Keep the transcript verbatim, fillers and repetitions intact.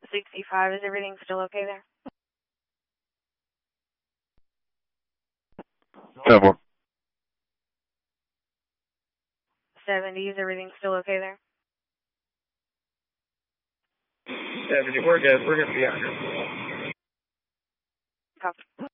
sixty-five, is everything still okay there? ten four. seventy, is everything still okay there? seventy, we're good. We're good to be out here. Copy.